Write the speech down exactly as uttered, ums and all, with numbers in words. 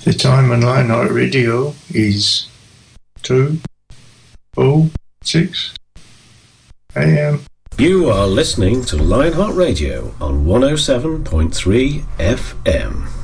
The time on Lionheart Radio is two oh six a m. You are listening to Lionheart Radio on one oh seven point three F M.